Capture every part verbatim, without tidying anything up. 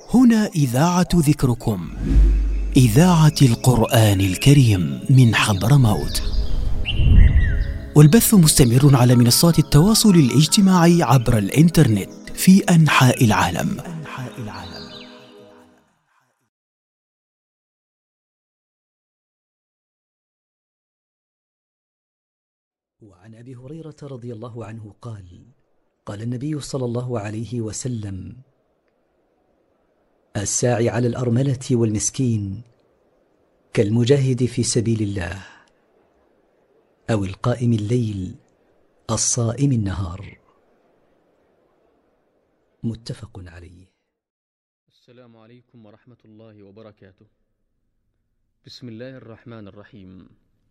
هنا إذاعة ذكركم، إذاعة القرآن الكريم من حضرموت، والبث مستمر على منصات التواصل الاجتماعي عبر الإنترنت في أنحاء العالم. وعن أبي هريرة رضي الله عنه قال: قال النبي صلى الله عليه وسلم: الساعي على الأرملة والمسكين كالمجاهد في سبيل الله، أو القائم الليل الصائم النهار. متفق عليه. السلام عليكم ورحمة الله وبركاته. بسم الله الرحمن الرحيم.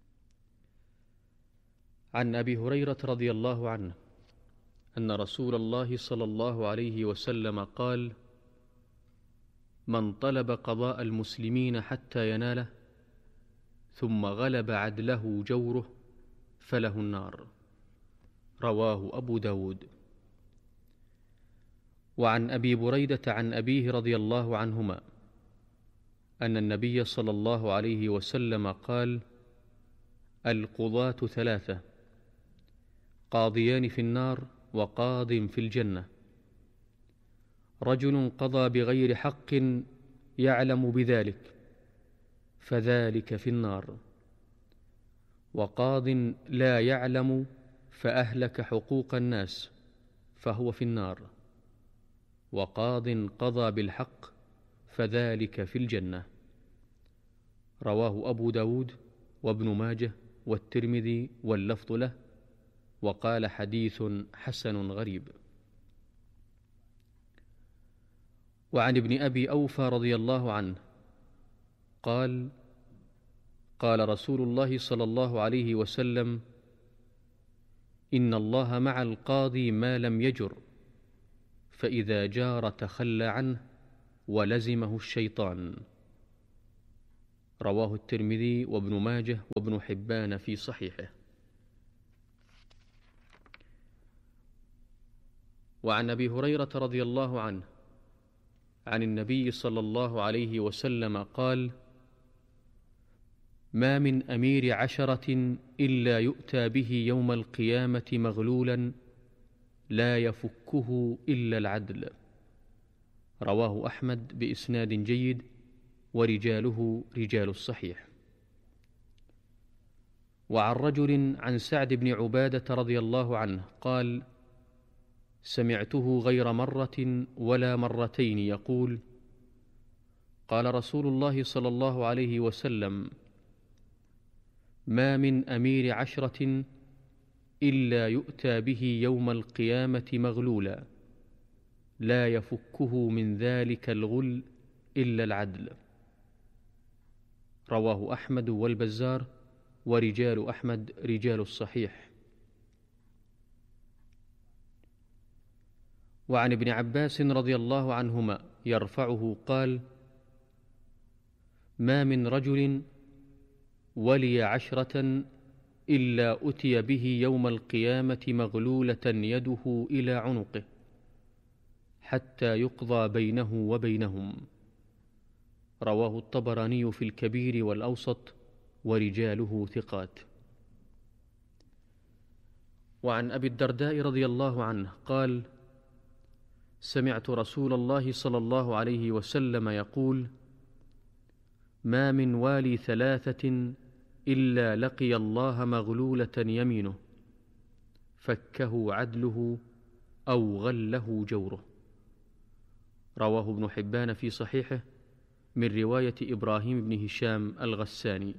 عن أبي هريرة رضي الله عنه أن رسول الله صلى الله عليه وسلم قال: من طلب قضاء المسلمين حتى يناله ثم غلب عدله جوره فله النار. رواه أبو داود. وعن أبي بريدة عن أبيه رضي الله عنهما أن النبي صلى الله عليه وسلم قال: القضاة ثلاثة: قاضيان في النار وقاض في الجنة. رجل قضى بغير حق يعلم بذلك فذلك في النار، وقاض لا يعلم فأهلك حقوق الناس فهو في النار، وقاض قضى بالحق فذلك في الجنة. رواه أبو داود وابن ماجه والترمذي واللفظ له، وقال حديث حسن غريب. وعن ابن أبي أوفى رضي الله عنه قال: قال رسول الله صلى الله عليه وسلم: إن الله مع القاضي ما لم يجر، فإذا جار تخلى عنه ولزمه الشيطان. رواه الترمذي وابن ماجه وابن حبان في صحيحه. وعن أبي هريرة رضي الله عنه عن النبي صلى الله عليه وسلم قال: ما من أمير عشرة إلا يؤتى به يوم القيامة مغلولا لا يفكه إلا العدل. رواه أحمد بإسناد جيد، ورجاله رجال الصحيح. وعن رجل عن سعد بن عبادة رضي الله عنه قال: سمعته غير مرة ولا مرتين يقول: قال رسول الله صلى الله عليه وسلم: ما من أمير عشرة إلا يؤتى به يوم القيامة مغلولا لا يفكه من ذلك الغل إلا العدل. رواه أحمد والبزار، ورجال أحمد رجال الصحيح. وعن ابن عباس رضي الله عنهما يرفعه قال: ما من رجل ولي عشرة إلا أتي به يوم القيامة مغلولة يده إلى عنقه حتى يقضى بينه وبينهم. رواه الطبراني في الكبير والأوسط، ورجاله ثقات. وعن أبي الدرداء رضي الله عنه قال: سمعت رسول الله صلى الله عليه وسلم يقول: ما من والي ثلاثة إلا لقي الله مغلولة يمينه فكه عدله أو غله جوره. رواه ابن حبان في صحيحه من رواية إبراهيم بن هشام الغساني.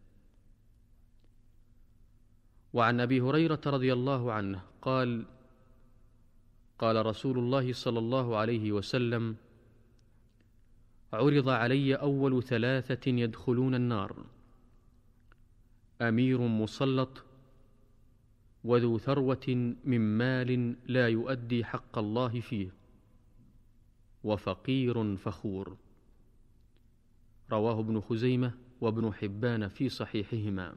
وعن أبي هريرة رضي الله عنه قال: قال رسول الله صلى الله عليه وسلم: عرض علي أول ثلاثة يدخلون النار: أمير مسلط، وذو ثروة من مال لا يؤدي حق الله فيه، وفقير فخور. رواه ابن خزيمة وابن حبان في صحيحهما.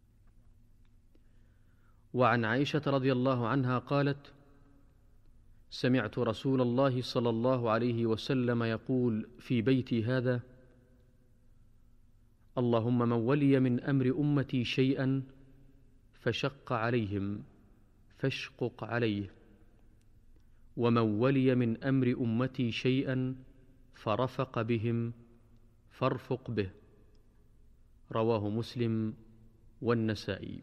وعن عائشة رضي الله عنها قالت: سمعت رسول الله صلى الله عليه وسلم يقول في بيتي هذا: اللهم من ولي من أمر أمتي شيئا فشق عليهم فاشقق عليه، ومن ولي من أمر أمتي شيئا فرفق بهم فارفق به. رواه مسلم والنسائي.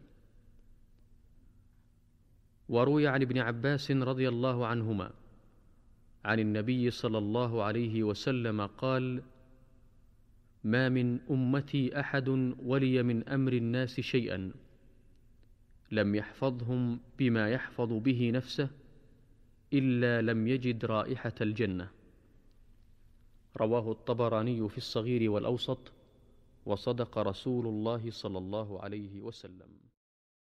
وروي عن ابن عباس رضي الله عنهما عن النبي صلى الله عليه وسلم قال: ما من أمتي أحد ولي من أمر الناس شيئا لم يحفظهم بما يحفظ به نفسه إلا لم يجد رائحة الجنة. رواه الطبراني في الصغير والأوسط، وصدق رسول الله صلى الله عليه وسلم.